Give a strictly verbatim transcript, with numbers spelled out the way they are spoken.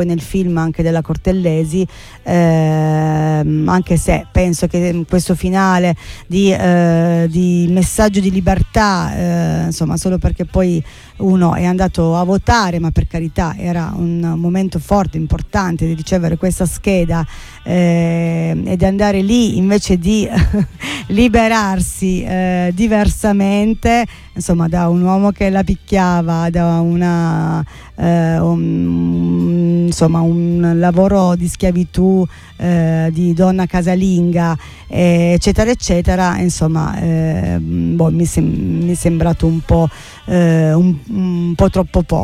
nel film anche della Cortellesi, ehm, anche se penso che questo finale di, eh, di messaggio di libertà, eh, insomma, solo perché poi uno è andato a votare, ma per carità era un momento forte, importante di ricevere questa scheda, eh, e di andare lì invece di liberarsi eh, diversamente, insomma, da un uomo che la picchiava, da una eh, un, insomma un lavoro di schiavitù, eh, di donna casalinga, eh, eccetera eccetera, insomma, eh, boh, mi, sem- mi è sembrato un po', eh, un, un po' troppo poco.